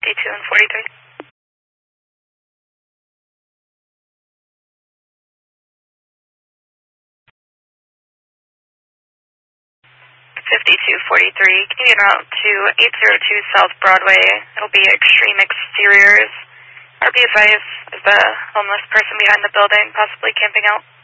and 43. 5243, can you get out to 802 South Broadway? It'll be Extreme Exteriors. RB advice is the homeless person behind the building, possibly camping out.